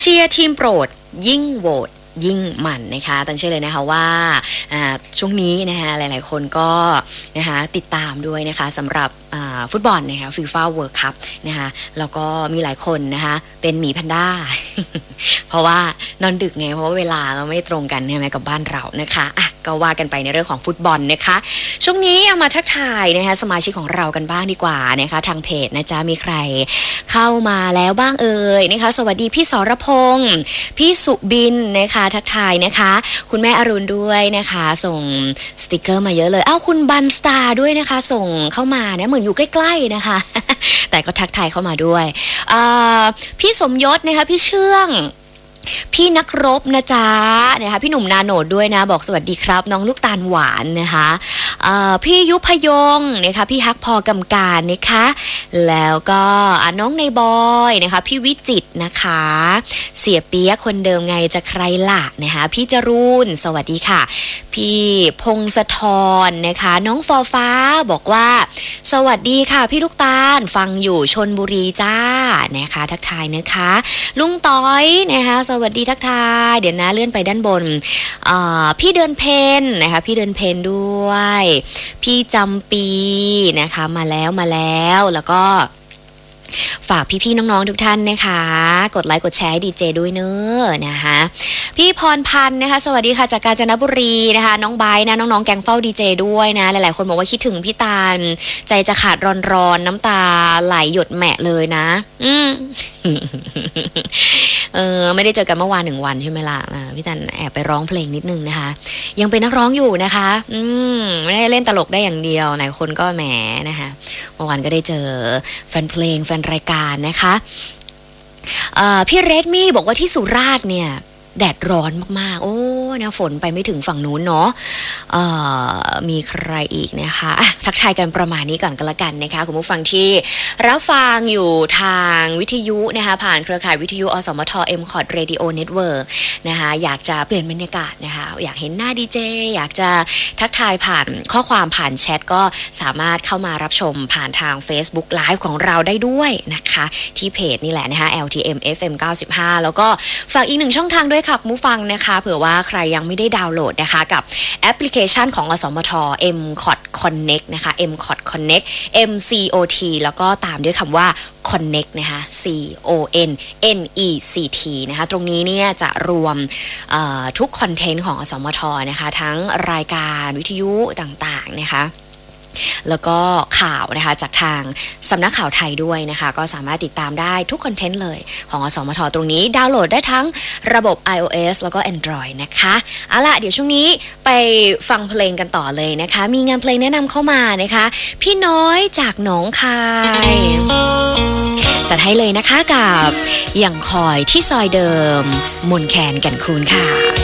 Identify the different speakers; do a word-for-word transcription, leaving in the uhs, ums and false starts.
Speaker 1: เชียร์ทีมโปรดยิ่งโหวตยิ่งมันนะคะตันเชื่อเลยนะคะว่าช่วงนี้นะคะหลายๆคนก็นะคะติดตามด้วยนะคะสำหรับฟุตบอลนะคะฟีฟ่าเวิลด์คัพนะคะแล้วก็มีหลายคนนะคะเป็นหมีแพนด้า เพราะว่านอนดึกไงเพราะว่าเวลามันไม่ตรงกันใช่ไหมกับบ้านเรานะคะอ่ะก็ว่ากันไปในเรื่องของฟุตบอลนะคะช่วงนี้เอามาทักทายนะคะสมาชิกของเรากันบ้างดีกว่านะคะทางเพจนะจ๊ะมีใครเข้ามาแล้วบ้างเอ่ยนะคะสวัสดีพี่สรพงษ์พี่สุบินนะคะทักทายนะคะคุณแม่อรุณด้วยนะคะส่งสติกเกอร์มาเยอะเลยอ้าวคุณบันสตาร์ด้วยนะคะส่งเข้ามาเนี่ยเหมือนอยู่ใกล้ๆนะคะ แต่ก็ทักทายเข้ามาด้วยพี่สมยศนะคะพี่เชื่องพี่นักรบนะจ๊ะนะคะพี่หนุ่มนาโนดด้วยนะบอกสวัสดีครับน้องลูกตาลหวานนะคะพี่ยุพยงนะคะพี่ฮักพอกำการนะคะแล้วก็น้องในบอยนะคะพี่วิจิตนะคะเสียเปียคนเดิมไงจะใครล่ะนะคะพี่จรูนสวัสดีค่ะพี่พงศธรนะคะน้องฟอฟ้าบอกว่าสวัสดีค่ะพี่ลูกตาลฟังอยู่ชลบุรีจ้านะคะทักทายนะคะลุงต้อยนะคะสวัสดีทักทายเดี๋ยวนะเลื่อนไปด้านบนพี่เดินเพนนะคะพี่เดินเพนด้วยพี่จำปีนะคะมาแล้วมาแล้วแล้วก็ฝากพี่ๆน้องๆทุกท่านนะคะกดไลค์กดแชร์ให้ดีเจด้วยเนอะนะคะพี่พรพันธ์นะคะสวัสดีค่ะจากกาญจนบุรีนะคะน้องไบร์นะน้องๆแกงเฝ้าดีเจด้วยนะหลายๆคนบอกว่าคิดถึงพี่ตาลใจจะขาดร้อนๆน้ำตาไหลหยดแมะเลยนะอืม เออไม่ได้เจอกันเมื่อวานหนึ่งวันใช่ไหมล่ะพี่ตันแอบไปร้องเพลงนิดนึงนะคะยังเป็นนักร้องอยู่นะคะอืมไม่ได้เล่นตลกได้อย่างเดียวหลายคนก็แหมนะคะเมื่อวานก็ได้เจอแฟนเพลงแฟนรายการนะคะพี่เรดมี่บอกว่าที่สุราษฎร์เนี่ยแดดร้อนมากๆโอ้นะฝนไปไม่ถึงฝั่งนู้นเนาะมีใครอีกนะคะทักทายกันประมาณนี้ก่อนกันละกันนะคะคุณผู้ฟังที่รับฟังอยู่ทางวิทยุนะคะผ่านเครือข่ายวิทยุอสมท เอ็ม คอร์ด Radio Network นะคะอยากจะเปลี่ยนบรรยากาศนะคะอยากเห็นหน้าดีเจอยากจะทักทายผ่านข้อความผ่านแชทก็สามารถเข้ามารับชมผ่านทาง Facebook Live ของเราได้ด้วยนะคะที่เพจนี่แหละนะคะ แอล ที เอ็ม เอฟ เอ็ม เก้าสิบห้าแล้วก็ฝากอีกหนึ่งช่องทางด้วยค่ะผู้ฟังนะคะเผื่อว่าใครยังไม่ได้ดาวน์โหลดนะคะกับแอปพลิเคชันของอสมท เอ็ม คอร์ด Connect นะคะ เอ็ม คอร์ด Connect เอ็ม ซี โอ ที แล้วก็ตามด้วยคำว่า Connect นะคะ C O N N E C T นะคะตรงนี้เนี่ยจะรวมทุกคอนเทนต์ของอสมทนะคะทั้งรายการวิทยุต่างๆนะคะแล้วก็ข่าวนะคะจากทางสำนักข่าวไทยด้วยนะคะก็สามารถติดตามได้ทุกคอนเทนต์เลยของอสมทตรงนี้ดาวน์โหลดได้ทั้งระบบ iOS แล้วก็ Android นะคะเอาล่ะเดี๋ยวช่วงนี้ไปฟังเพลงกันต่อเลยนะคะมีงานเพลงแนะนำเข้ามานะคะพี่น้อยจากหนองคายจัดให้เลยนะคะกับอย่างคอยที่ซอยเดิมมนแคนแก่นคูนค่ะ